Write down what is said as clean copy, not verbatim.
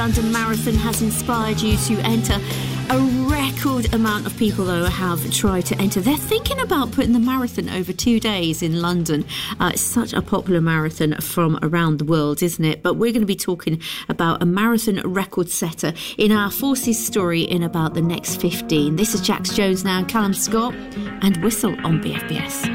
London Marathon has inspired you to enter. A record amount of people, though, have tried to enter. They're thinking about putting the marathon over 2 days in London. It's such a popular marathon from around the world, isn't it? But we're going to be talking about a marathon record setter in our Forces story in about the next 15. This is Jax Jones now, and Callum Scott, and Whistle on BFBS.